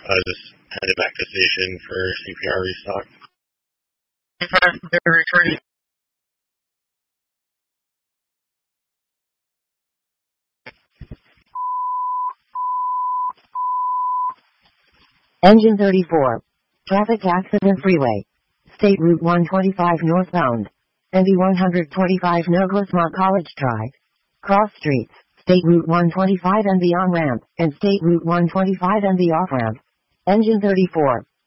Just headed back to station for CPR restock. They're returning. Engine 34. Traffic accident freeway. State Route 125 northbound. NV 125 Douglas-Mont College Drive. Cross streets. State Route 125 and the on-ramp, and State Route 125 and the off-ramp. Engine 34.